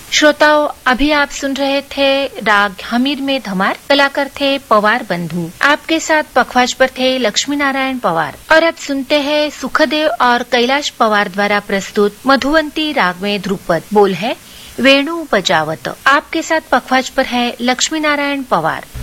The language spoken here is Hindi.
श्रोताओं, अभी आप सुन रहे थे राग हमीर में धमार। कलाकार थे पवार बंधु। आपके साथ पखवाज पर थे लक्ष्मी नारायण पवार। और अब सुनते हैं सुखदेव और कैलाश पवार द्वारा प्रस्तुत मधुवंती राग में ध्रुपद। बोल है वेणु बजावत। आपके साथ पखवाज पर है लक्ष्मी नारायण पवार।